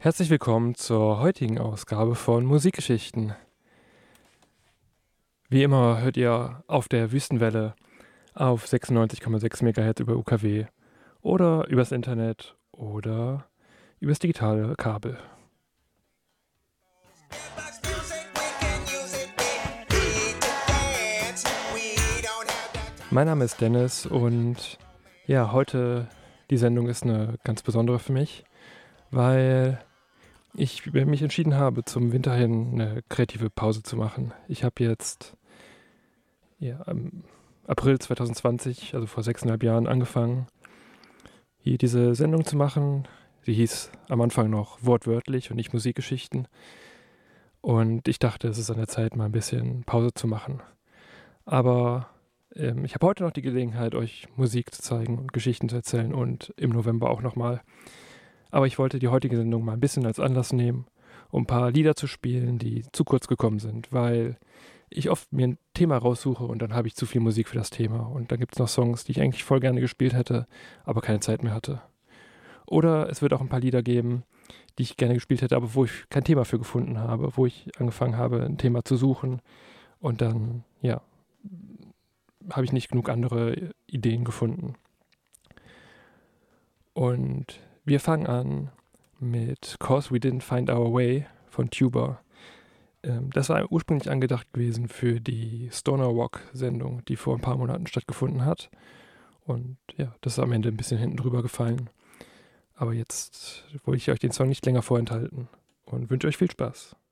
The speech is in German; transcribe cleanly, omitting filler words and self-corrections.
Herzlich willkommen zur heutigen Ausgabe von Musikgeschichten. Wie immer hört ihr auf der Wüstenwelle auf 96,6 MHz über UKW oder übers Internet oder übers digitale Kabel. Mein Name ist Dennis und ja, heute die Sendung ist eine ganz besondere für mich, weil ich mich entschieden habe, zum Winter hin eine kreative Pause zu machen. Ich habe jetzt im April 2020, also vor 6,5 Jahren, angefangen, hier diese Sendung zu machen. Sie hieß am Anfang noch wortwörtlich und nicht Musikgeschichten. Und ich dachte, es ist an der Zeit, mal ein bisschen Pause zu machen. Aber ich habe heute noch die Gelegenheit, euch Musik zu zeigen und Geschichten zu erzählen und im November auch nochmal. Aber ich wollte die heutige Sendung mal ein bisschen als Anlass nehmen, um ein paar Lieder zu spielen, die zu kurz gekommen sind, weil ich oft mir ein Thema raussuche und dann habe ich zu viel Musik für das Thema. Und dann gibt es noch Songs, die ich eigentlich voll gerne gespielt hätte, aber keine Zeit mehr hatte. Oder es wird auch ein paar Lieder geben, die ich gerne gespielt hätte, aber wo ich kein Thema für gefunden habe, wo ich angefangen habe, ein Thema zu suchen. Und dann, ja, habe ich nicht genug andere Ideen gefunden. Und wir fangen an mit "'Cause We Didn't Find Our Way" von Tuba. Das war ursprünglich angedacht gewesen für die Stoner Walk-Sendung, die vor ein paar Monaten stattgefunden hat. Und ja, das ist am Ende ein bisschen hinten drüber gefallen. Aber jetzt wollte ich euch den Song nicht länger vorenthalten und wünsche euch viel Spaß.